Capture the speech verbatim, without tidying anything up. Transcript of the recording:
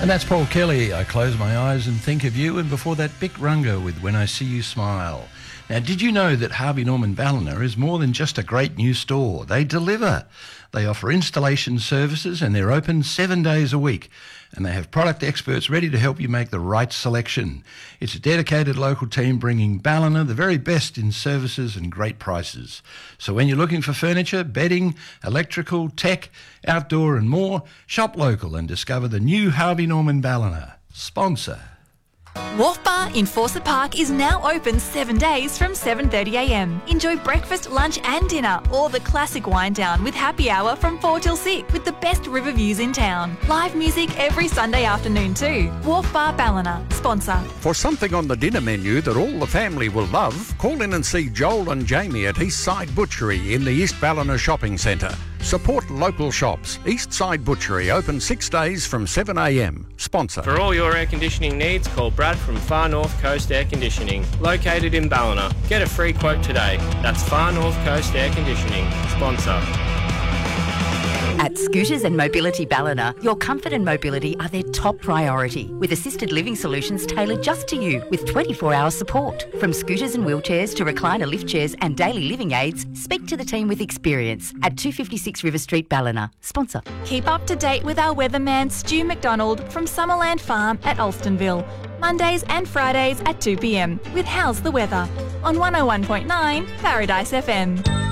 And that's Paul Kelly. I close my eyes and think of you. And before that, Bic Runga with When I See You Smile. Now, did you know that Harvey Norman Ballina is more than just a great new store? They deliver. They offer installation services and they're open seven days a week. And they have product experts ready to help you make the right selection. It's a dedicated local team bringing Ballina the very best in services and great prices. So when you're looking for furniture, bedding, electrical, tech, outdoor and more, shop local and discover the new Harvey Norman Ballina. Sponsor. Wharf Bar in Fawcett Park is now open seven days from seven thirty a m. Enjoy breakfast, lunch and dinner or the classic wind down with happy hour from four till six with the best river views in town. Live music every Sunday afternoon too. Wharf Bar Ballina, sponsor. For something on the dinner menu that all the family will love, call in and see Joel and Jamie at Eastside Butchery in the East Ballina Shopping Centre. Support local shops. Eastside Butchery open six days from seven a m. Sponsor. For all your air conditioning needs, call Brad from Far North Coast Air Conditioning, located in Ballina. Get a free quote today. That's Far North Coast Air Conditioning. Sponsor. At Scooters and Mobility Ballina, your comfort and mobility are their top priority, with assisted living solutions tailored just to you with twenty-four hour support. From scooters and wheelchairs to recliner lift chairs and daily living aids, speak to the team with experience at two fifty-six River Street, Ballina. Sponsor. Keep up to date with our weatherman Stu McDonald from Summerland Farm at Alstonville. Mondays and Fridays at two p m with How's the Weather on one oh one point nine Paradise F M.